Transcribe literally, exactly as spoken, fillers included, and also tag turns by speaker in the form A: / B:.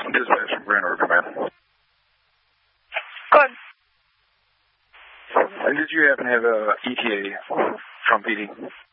A: Dispatch from Grand River, man.
B: Good.
A: And did you happen to have a E T A from P D?